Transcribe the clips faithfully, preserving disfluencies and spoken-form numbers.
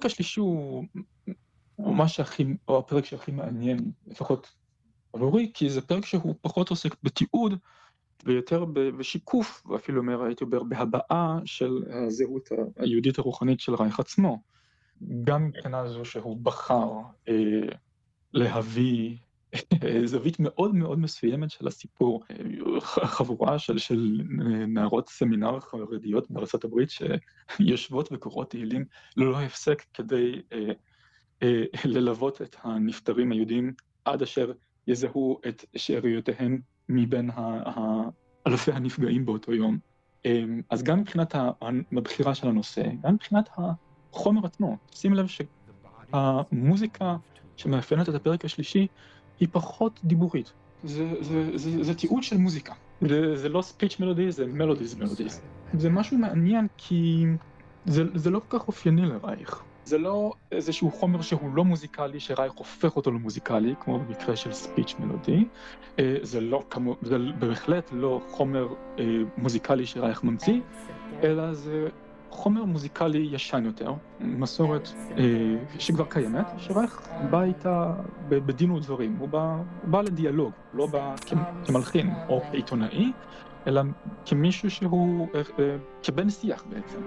השלישי הוא מה שהכי, או הפרק שהכי מעניין, לפחות עבורי, כי זה פרק שהוא פחות עוסק בתיעוד, ויותר בשיקוף, ואפילו אומר, הייתי אומר, בהבעה של הזהות היהודית הרוחנית של רייך עצמו. גם מבחינה זו שהוא בחר אה, להביא זווית מאוד מאוד מסוימת של הסיפור. חבורה של, של נערות סמינר חרדיות בארצות הברית, שיושבות וקוראות תהילים ללא הפסק כדי אה, אה, ללוות את הנפטרים היהודים, עד אשר יזהו את שאריותיהם מבין אלפי הנפגעים באותו יום. אז גם מבחינת הבחירה של הנושא, גם מבחינת החומר עצמו, שים לב שהמוזיקה שמאפיינת את הפרק השלישי היא פחות דיבורית. זה, זה, זה, זה תיעוד של מוזיקה. זה, זה לא speech melody, זה melodies melodies. זה משהו מעניין כי זה, זה לא כל כך אופייני לרייך. זה לא איזשהו חומר שהוא לא מוזיקלי, שרייך הופך אותו למוזיקלי, כמו במקרה של speech melody. זה לא, כמו, זה בהחלט לא חומר מוזיקלי שרייך ממציא, אלא זה חומר מוזיקלי ישן יותר, מסורת שכבר קיימת, שרייך בא איתה בדין ודברים. הוא בא, הוא בא לדיאלוג, לא בא כמלחין או כעיתונאי, אלא כמישהו שהוא כבן שיח בעצם.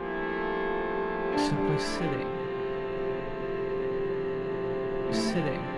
Simply sitting, sitting.